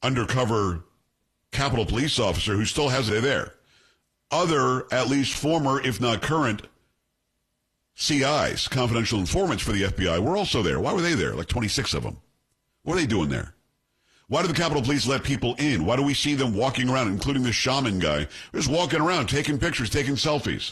undercover Capitol Police officer who still has it there. Other, at least former, if not current, CIs, confidential informants for the FBI, were also there. Why were they there? Like 26 of them. What are they doing there? Why do the Capitol Police let people in? Why do we see them walking around, including the shaman guy, just walking around, taking pictures, taking selfies?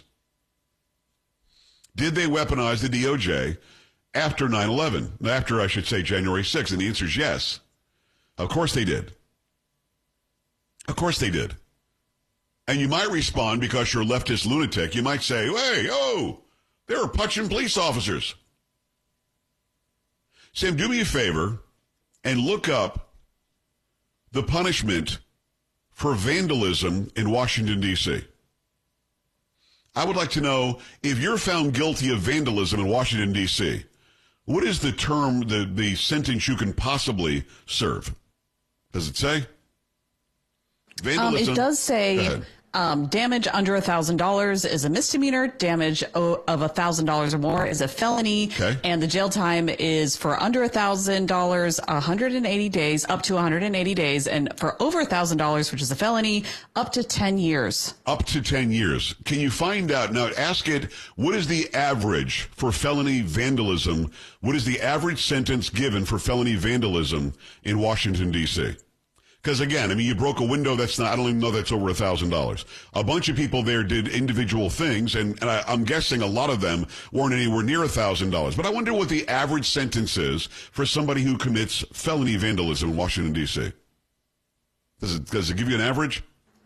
Did they weaponize the DOJ after 9/11? After, I should say, January 6th? And the answer is yes. Of course they did. Of course they did. And you might respond because you're a leftist lunatic. You might say, hey, oh, they were punching police officers. Sam, do me a favor and look up the punishment for vandalism in Washington, D.C. I would like to know, if you're found guilty of vandalism in Washington, D.C., what is the term, the sentence you can possibly serve? Does it say? Vandalism. It does say damage under $1,000 is a misdemeanor. Damage of $1,000 or more is a felony. Okay. And the jail time is for under $1,000, 180 days, up to 180 days. And for over $1,000, which is a felony, up to 10 years. Up to 10 years. Can you find out? Now, ask it, what is the average for felony vandalism? What is the average sentence given for felony vandalism in Washington, D.C.? Because, again, I mean, you broke a window, that's not, I don't even know that's over $1,000. A bunch of people there did individual things, and I'm guessing a lot of them weren't anywhere near $1,000. But I wonder what the average sentence is for somebody who commits felony vandalism in Washington, D.C. Does it give you an average?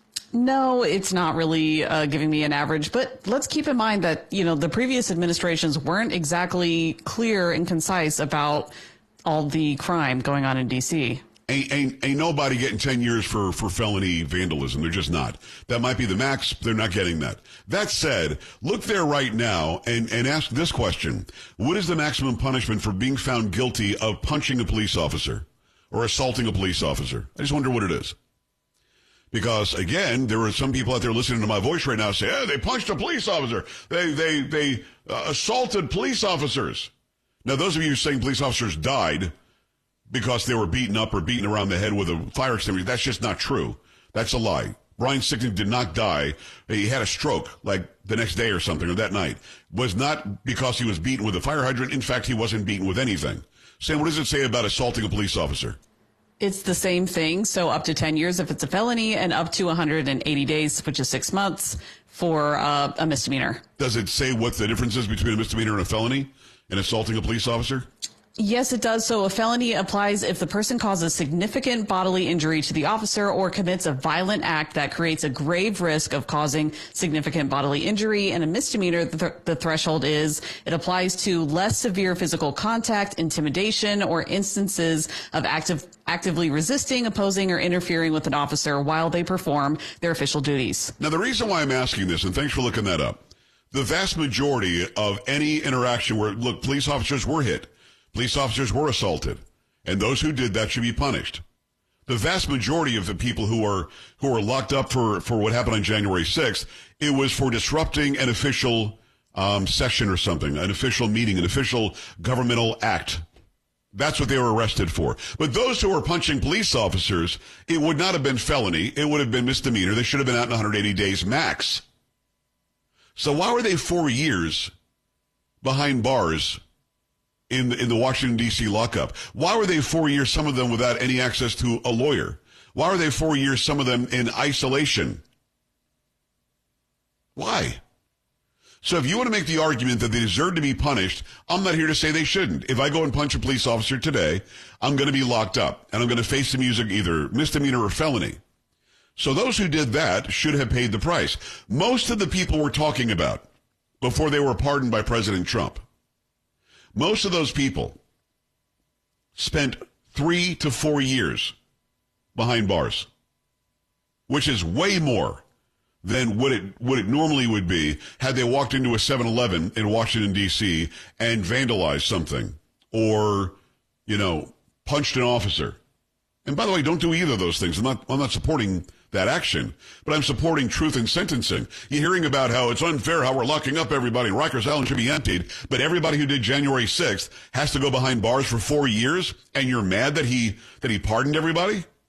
No, it's not really giving me an average. But let's keep in mind that, you know, the previous administrations weren't exactly clear and concise about all the crime going on in D.C. Ain't nobody getting 10 years for felony vandalism. They're just not. That might be the max. They're not getting that. That said, look there right now and ask this question. What is the maximum punishment for being found guilty of punching a police officer or assaulting a police officer? I just wonder what it is. Because, again, there are some people out there listening to my voice right now say, hey, they punched a police officer. They assaulted police officers. Now, those of you saying police officers died because they were beaten up or beaten around the head with a fire extinguisher, that's just not true. That's a lie. Brian Sicknick did not die. He had a stroke like the next day or something, or that night. Was not because he was beaten with a fire hydrant. In fact, he wasn't beaten with anything. Sam, what does it say about assaulting a police officer? It's the same thing. So up to 10 years if it's a felony, and up to 180 days, which is 6 months, for a misdemeanor. Does it say what the difference is between a misdemeanor and a felony and assaulting a police officer? Yes, it does. So a felony applies if the person causes significant bodily injury to the officer or commits a violent act that creates a grave risk of causing significant bodily injury. And a misdemeanor, the threshold is it applies to less severe physical contact, intimidation, or instances of actively resisting, opposing, or interfering with an officer while they perform their official duties. Now, the reason why I'm asking this, and thanks for looking that up, the vast majority of any interaction where, look, police officers were hit, police officers were assaulted, and those who did that should be punished. The vast majority of the people who are locked up for what happened on January 6th, it was for disrupting an official session or something, an official meeting, an official governmental act. That's what they were arrested for. But those who were punching police officers, it would not have been felony. It would have been misdemeanor. They should have been out in 180 days max. So why were they 4 years behind bars in the Washington, D.C. lockup? Why were they 4 years, some of them without any access to a lawyer? Why were they 4 years, some of them in isolation? Why? So if you want to make the argument that they deserve to be punished, I'm not here to say they shouldn't. If I go and punch a police officer today, I'm going to be locked up, and I'm going to face the music, either misdemeanor or felony. So those who did that should have paid the price. Most of the people we're talking about before they were pardoned by President Trump, most of those people spent 3 to 4 years behind bars, which is way more than what it normally would be had they walked into a 7-Eleven in Washington, D.C. and vandalized something or, punched an officer. And by the way, don't do either of those things. I'm not supporting that action, but I'm supporting truth in sentencing. You're hearing about how it's unfair how we're locking up everybody. Rikers Island should be emptied, but everybody who did January 6th has to go behind bars for 4 years, and you're mad that he pardoned everybody?